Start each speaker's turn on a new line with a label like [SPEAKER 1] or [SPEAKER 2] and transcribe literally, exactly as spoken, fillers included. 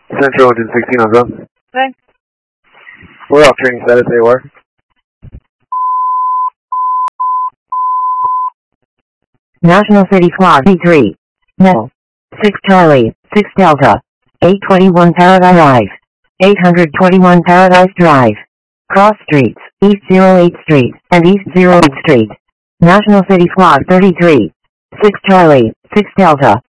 [SPEAKER 1] Central one sixteen on zone.
[SPEAKER 2] Okay.
[SPEAKER 1] We're off training status, A O R.
[SPEAKER 3] National City Squad B three. No. six Charlie, six Delta. eight twenty-one Paradise Drive. eight twenty-one Paradise Drive. Cross Streets, East oh eighth Street, and East oh eighth Street. National City Squad thirty-three. six Charlie, six Delta.